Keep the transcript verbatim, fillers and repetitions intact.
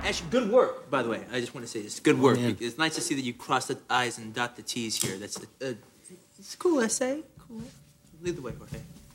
Actually, good work, by the way. I just want to say this. Good work. man. It's nice to see that you cross the I's and dot the T's here. That's a, a, it's a cool essay. Cool. Lead the way, Jorge.